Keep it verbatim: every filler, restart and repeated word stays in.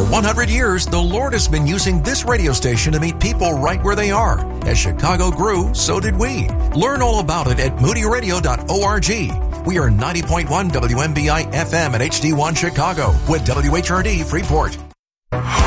one hundred years, the Lord has been using this radio station to meet people right where they are. As Chicago grew, so did we. Learn all about it at moody radio dot org. We are ninety point one W M B I F M at H D one Chicago with W H R D Freeport.